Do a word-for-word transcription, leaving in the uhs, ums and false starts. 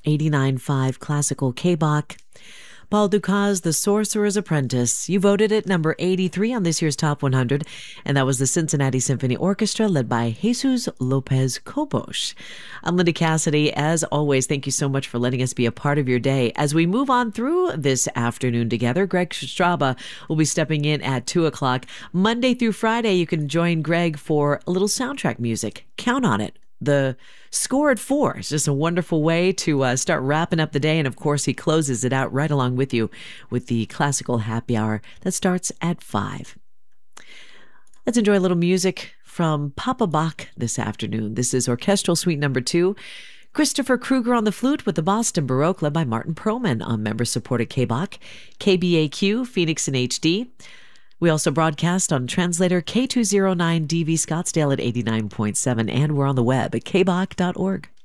eighty-nine point five Classical K-Bach. Paul Dukas, The Sorcerer's Apprentice. You voted it number eighty-three on this year's Top one hundred, and that was the Cincinnati Symphony Orchestra led by Jesus Lopez Cobos. I'm Linda Cassidy. As always, thank you so much for letting us be a part of your day. As we move on through this afternoon together, Greg Straba will be stepping in at two o'clock. Monday through Friday, you can join Greg for a little soundtrack music. Count on it. The score at four is just a wonderful way to uh, start wrapping up the day. And of course, he closes it out right along with you with the classical happy hour that starts at five. Let's enjoy a little music from Papa Bach this afternoon. This is Orchestral Suite number two. Christopher Kruger on the flute with the Boston Baroque led by Martin Perlman on member-supported K-Bach, K B A Q, Phoenix in H D. We also broadcast on translator K two oh nine D V Scottsdale at eighty-nine point seven, and we're on the web at k bach dot org.